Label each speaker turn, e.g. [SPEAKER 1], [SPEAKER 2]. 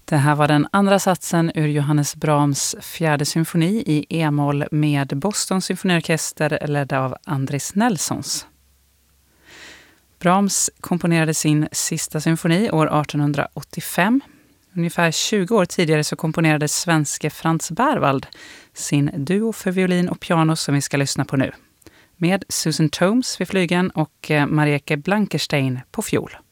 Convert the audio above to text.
[SPEAKER 1] Det här var den andra satsen ur Johannes Brahms fjärde symfoni i e-moll med Boston symfoniorkester ledd av Andris Nelsons. Brahms komponerade sin sista symfoni år 1885. Ungefär 20 år tidigare så komponerade svenske Frans Berwald sin duo för violin och piano som vi ska lyssna på nu. Med Susan Thomes vid flygeln och Marieke Blankenstein på fiol.